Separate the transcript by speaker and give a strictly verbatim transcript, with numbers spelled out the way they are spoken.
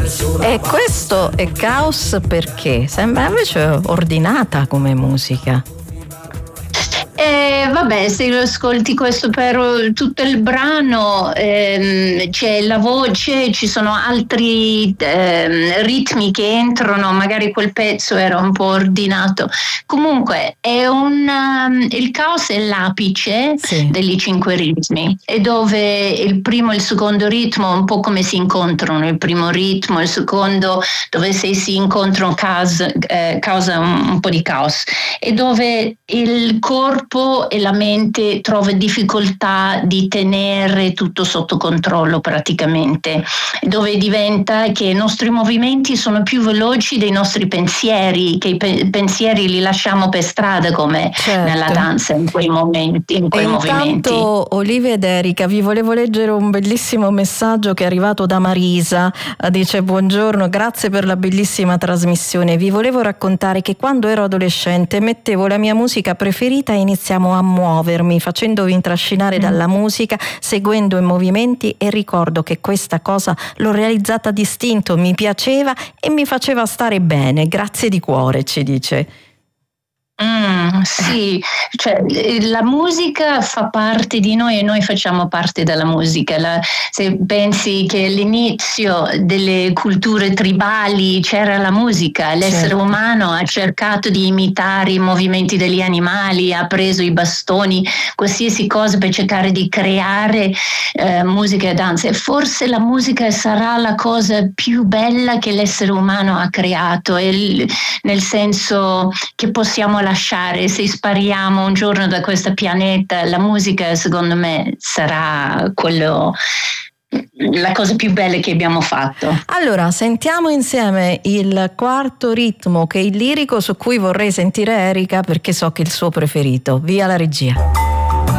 Speaker 1: E questo è caos perché sembra invece ordinata come musica.
Speaker 2: Eh, vabbè, se lo ascolti questo per tutto il brano, ehm, c'è la voce, ci sono altri ehm, ritmi che entrano, magari quel pezzo era un po' ordinato. Comunque è un um, il caos è l'apice sì. degli cinque ritmi, e dove il primo e il secondo ritmo un po' come si incontrano, il primo ritmo, il secondo, dove se si incontrano causa, eh, causa un, un po' di caos, e dove il corpo e la mente trova difficoltà di tenere tutto sotto controllo praticamente, dove diventa che i nostri movimenti sono più veloci dei nostri pensieri, che i pe- pensieri li lasciamo per strada come certo. nella danza in quei momenti, in quei
Speaker 1: e
Speaker 2: movimenti.
Speaker 1: Intanto Olivia ed Erika, vi volevo leggere un bellissimo messaggio che è arrivato da Marisa, dice: buongiorno, grazie per la bellissima trasmissione, vi volevo raccontare che quando ero adolescente mettevo la mia musica preferita e iniziamo a muovermi facendovi intrascinare mm. dalla musica, seguendo i movimenti, e ricordo che questa cosa l'ho realizzata distinto, mi piaceva e mi faceva stare bene, grazie di cuore, ci dice.
Speaker 2: Mm, sì, cioè la musica fa parte di noi e noi facciamo parte della musica. La, se pensi che all'inizio delle culture tribali c'era la musica, l'essere certo. umano ha cercato di imitare i movimenti degli animali, ha preso i bastoni, qualsiasi cosa per cercare di creare eh, musica e danza. E forse la musica sarà la cosa più bella che l'essere umano ha creato, il, nel senso che possiamo lasciare, se spariamo un giorno da questo pianeta, la musica secondo me sarà quello, la cosa più bella che abbiamo fatto.
Speaker 1: Allora sentiamo insieme il quarto ritmo, che è il lirico, su cui vorrei sentire Erika perché so che è il suo preferito. Via la regia.